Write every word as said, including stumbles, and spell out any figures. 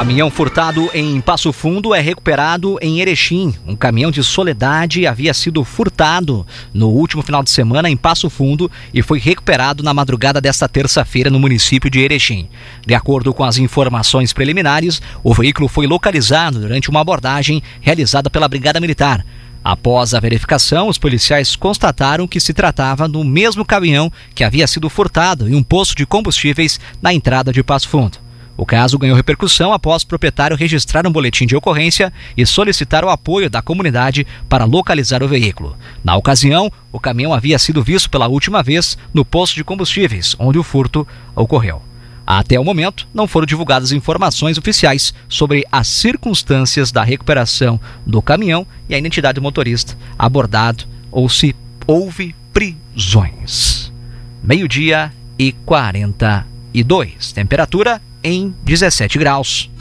Caminhão furtado em Passo Fundo é recuperado em Erechim. Um caminhão de Soledade havia sido furtado no último final de semana em Passo Fundo e foi recuperado na madrugada desta terça-feira no município de Erechim. De acordo com as informações preliminares, o veículo foi localizado durante uma abordagem realizada pela Brigada Militar. Após a verificação, os policiais constataram que se tratava do mesmo caminhão que havia sido furtado em um posto de combustíveis na entrada de Passo Fundo. O caso ganhou repercussão após o proprietário registrar um boletim de ocorrência e solicitar o apoio da comunidade para localizar o veículo. Na ocasião, o caminhão havia sido visto pela última vez no posto de combustíveis, onde o furto ocorreu. Até o momento, não foram divulgadas informações oficiais sobre as circunstâncias da recuperação do caminhão e a identidade do motorista abordado ou se houve prisões. Meio-dia e quarenta e dois. Temperatura em dezessete graus.